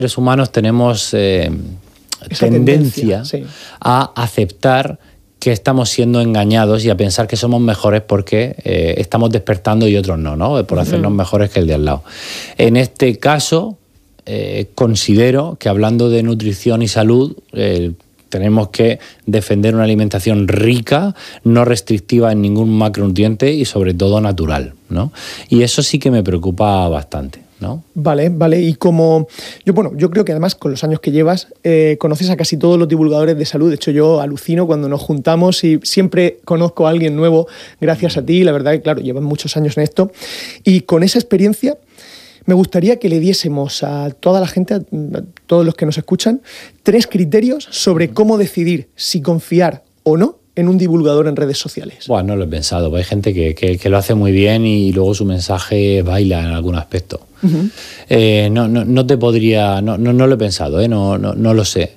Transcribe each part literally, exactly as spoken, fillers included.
Los humanos tenemos eh, tendencia, tendencia sí. a aceptar que estamos siendo engañados y a pensar que somos mejores porque eh, estamos despertando y otros no, ¿no? Por hacernos uh-huh. mejores que el de al lado. En este caso, eh, considero que hablando de nutrición y salud, eh, tenemos que defender una alimentación rica, no restrictiva en ningún macronutriente y sobre todo natural, ¿no? Y eso sí que me preocupa bastante, ¿no? Vale, vale. Y como yo, bueno, yo creo que además con los años que llevas eh, conoces a casi todos los divulgadores de salud. De hecho, yo alucino cuando nos juntamos y siempre conozco a alguien nuevo gracias a ti. La verdad que, claro, llevan muchos años en esto. Y con esa experiencia me gustaría que le diésemos a toda la gente, a todos los que nos escuchan, tres criterios sobre cómo decidir si confiar o no en un divulgador en redes sociales. Bueno, no lo he pensado. Hay gente que, que, que lo hace muy bien y luego su mensaje baila en algún aspecto. Uh-huh. Eh, no, no, no te podría... No, no, no lo he pensado, ¿eh? no, no, no lo sé.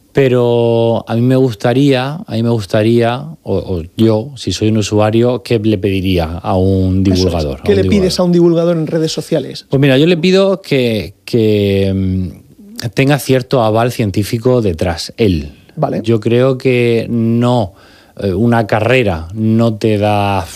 Pero a mí me gustaría, a mí me gustaría, o, o yo, si soy un usuario, ¿qué le pediría a un divulgador? ¿Qué un le divulgador? pides a un divulgador en redes sociales? Pues mira, yo le pido que, que tenga cierto aval científico detrás, él. Vale. Yo creo que no, una carrera no te da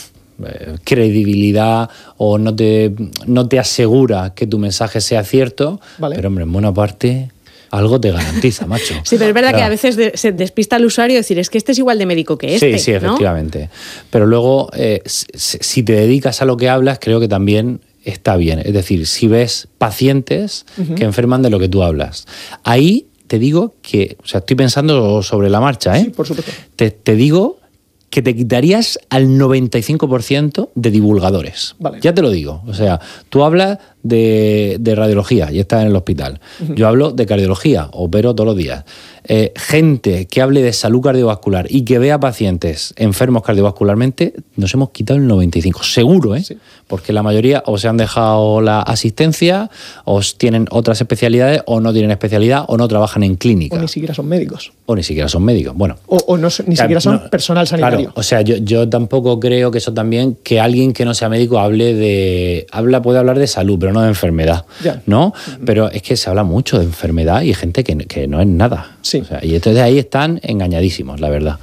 credibilidad o no te, no te asegura que tu mensaje sea cierto, vale. Pero hombre, en buena parte... algo te garantiza, macho. Sí, pero es verdad claro. que a veces de, se despista al usuario decir, es que este es igual de médico que este. Sí, sí, efectivamente. ¿No? Pero luego, eh, si te dedicas a lo que hablas, creo que también está bien. Es decir, si ves pacientes uh-huh. que enferman de lo que tú hablas, ahí te digo que, o sea, estoy pensando sobre la marcha, ¿eh? Sí, por supuesto. Te, te digo que te quitarías al noventa y cinco por ciento de divulgadores. Vale. Ya te lo digo. O sea, tú hablas de, de radiología y estás en el hospital. Uh-huh. Yo hablo de cardiología, opero todos los días. Eh, gente que hable de salud cardiovascular y que vea pacientes enfermos cardiovascularmente, nos hemos quitado el noventa y cinco por ciento. Seguro, ¿eh? Sí. Porque la mayoría o se han dejado la asistencia, o tienen otras especialidades, o no tienen especialidad, o no trabajan en clínica. O ni siquiera son médicos. O ni siquiera son médicos. Bueno. O, o no, ni siquiera no, son personal sanitario. Claro, o sea, yo, yo tampoco creo que eso también, que alguien que no sea médico hable de... habla puede hablar de salud, pero no de enfermedad, ya. ¿no? Uh-huh. Pero es que se habla mucho de enfermedad y hay gente que, que no es nada. Sí. O sea, y entonces ahí están engañadísimos, la verdad.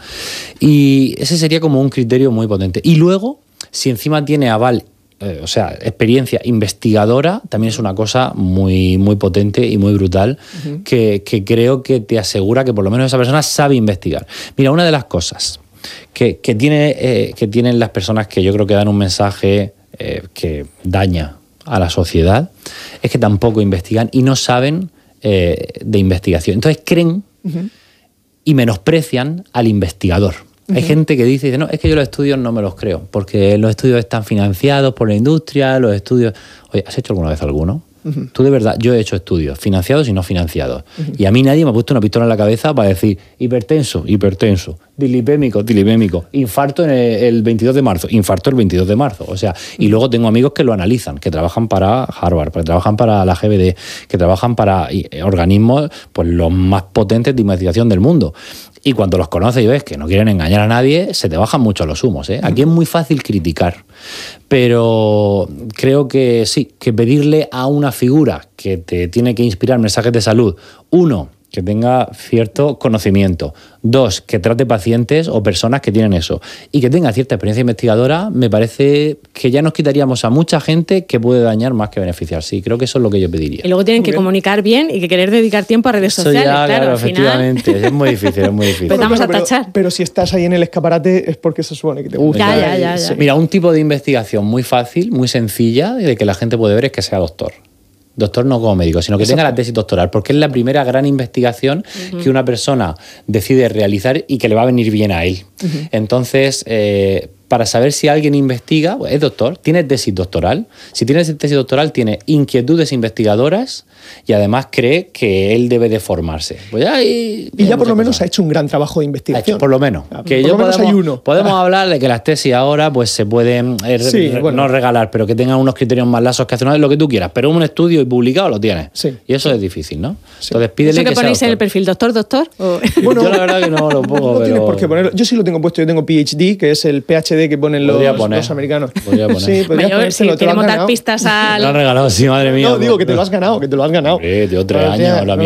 Y ese sería como un criterio muy potente. Y luego, si encima tiene aval, eh, o sea, experiencia investigadora, también es una cosa muy, muy potente y muy brutal, uh-huh. que, que creo que te asegura que por lo menos esa persona sabe investigar. Mira, una de las cosas que, que, tiene, eh, que tienen las personas que yo creo que dan un mensaje eh, que daña a la sociedad es que tampoco investigan y no saben eh, de investigación. Entonces creen uh-huh. y menosprecian al investigador. Uh-huh. Hay gente que dice, dice, no, es que yo los estudios no me los creo, porque los estudios están financiados por la industria, los estudios... Oye, ¿has hecho alguna vez alguno? Uh-huh. Tú de verdad, yo he hecho estudios, financiados y no financiados. Uh-huh. Y a mí nadie me ha puesto una pistola en la cabeza para decir hipertenso, hipertenso, dilipémico, dilipémico, infarto en el, el veintidós de marzo, infarto el veintidós de marzo. O sea, uh-huh. y luego tengo amigos que lo analizan, que trabajan para Harvard, que trabajan para la G B D, que trabajan para organismos pues los más potentes de investigación del mundo. Y cuando los conoces y ves que no quieren engañar a nadie, se te bajan mucho los humos, ¿eh? Aquí es muy fácil criticar, pero creo que sí, que pedirle a una figura que te tiene que inspirar mensajes de salud, uno, que tenga cierto conocimiento, dos, que trate pacientes o personas que tienen eso, y que tenga cierta experiencia investigadora, me parece que ya nos quitaríamos a mucha gente que puede dañar más que beneficiar. Sí, creo que eso es lo que yo pediría. Y luego tienen muy que bien. comunicar bien y que querer dedicar tiempo a redes eso sociales, ya, claro, claro, al efectivamente, final... es muy difícil, es muy difícil. Empezamos Pero, a tachar. Pero, pero si estás ahí en el escaparate es porque se supone que te gusta. Ya, ya, ya, ya. Mira, un tipo de investigación muy fácil, muy sencilla, de que la gente puede ver es que sea doctor. Doctor no como médico, sino que Exacto. tenga la tesis doctoral, porque es la primera gran investigación uh-huh. que una persona decide realizar y que le va a venir bien a él. Uh-huh. Entonces, eh, para saber si alguien investiga, pues es doctor, tiene tesis doctoral. Si tiene tesis doctoral, tiene inquietudes investigadoras y además cree que él debe de formarse. Pues ya hay, y ya por lo cosas. menos ha hecho un gran trabajo de investigación. Ha hecho, por lo menos. Ah, que por yo lo menos podemos, hay uno. Podemos ah. hablar de que las tesis ahora pues se pueden eh, sí, re, bueno. no regalar, pero que tengan unos criterios más laxos que hacen lo que tú quieras. Pero un estudio y publicado lo tienes. Sí. Y eso sí. es difícil, ¿no? Sí. Entonces pídele ¿Eso que, que ponéis sea en el perfil, doctor, doctor? ¿O? Bueno, yo la verdad que no lo pongo. No pero... tienes por qué ponerlo. Yo sí lo tengo puesto. Yo tengo P H D, que es el P H D que ponen los, Podría poner. los americanos. Podría poner. Sí, podrías Mayor, ponértelo, si te lo has queremos dar ganado. pistas Me lo han al... regalado, sí, madre mía. No, digo que te lo has ganado, que te lo has ganado. Hombre, de tres Gracias, años, la no.